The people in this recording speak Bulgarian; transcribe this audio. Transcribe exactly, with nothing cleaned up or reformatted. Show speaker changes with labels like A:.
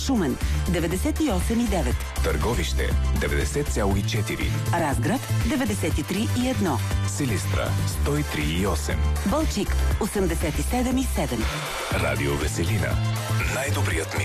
A: Шумен деветдесет и осем и девет,
B: Търговище деветдесет цяло и четири,
A: Разград деветдесет и три и едно,
B: Силистра сто и три и осем,
A: Балчик осемдесет и седем и седем.
B: Радио Веселина. Най-добрият микс.